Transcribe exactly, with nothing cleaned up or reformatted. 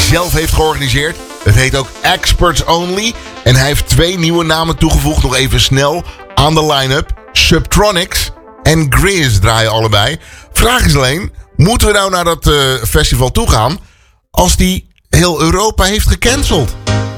zelf heeft georganiseerd. Het heet ook Experts Only. En hij heeft twee nieuwe namen toegevoegd. Nog even snel aan de line-up. Subtronics en Grizz draaien allebei. Vraag is alleen, moeten we nou naar dat uh, festival toe gaan als die heel Europa heeft gecanceld?